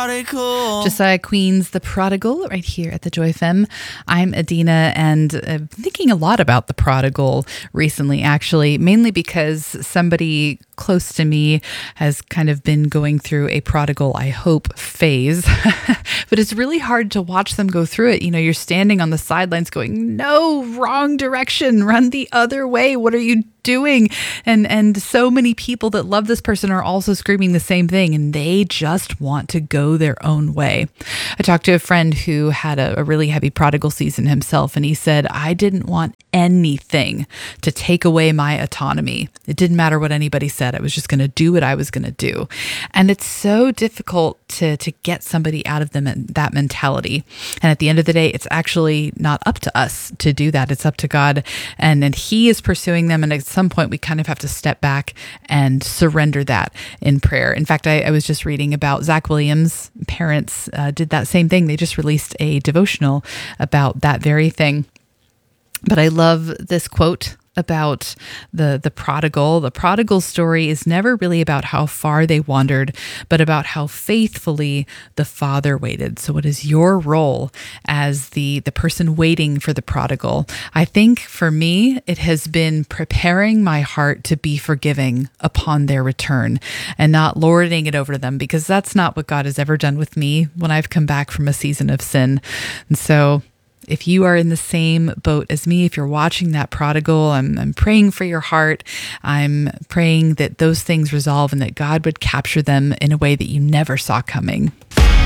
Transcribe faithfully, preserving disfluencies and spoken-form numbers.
prodigal. Josiah Queen's The Prodigal right here at the Joy F M. I'm Adina, and I've been thinking a lot about the prodigal recently, actually, mainly because somebody close to me has kind of been going through a prodigal, I hope, phase. But it's really hard to watch them go through it. You know, you're standing on the sidelines going, no, wrong direction, run the other way. What are you doing? And and so many people that love this person are also screaming the same thing, and they just want to go their own way. I talked to a friend who had a, a really heavy prodigal season himself, and he said, I didn't want anything to take away my autonomy. It didn't matter what anybody said. I was just going to do what I was going to do. And it's so difficult to to get somebody out of them that mentality. And at the end of the day, it's actually not up to us to do that. It's up to God, and and He is pursuing them. And at some point, we kind of have to step back and surrender that in prayer. In fact, I, I was just reading about Zach Williams' parents uh, did that same thing. They just released a devotional about that very thing. But I love this quote about the the prodigal. The prodigal story is never really about how far they wandered, but about how faithfully the father waited. So what is your role as the, the person waiting for the prodigal? I think for me, it has been preparing my heart to be forgiving upon their return and not lording it over to them, because that's not what God has ever done with me when I've come back from a season of sin. And so if you are in the same boat as me, if you're watching that prodigal, I'm, I'm praying for your heart. I'm praying that those things resolve and that God would capture them in a way that you never saw coming.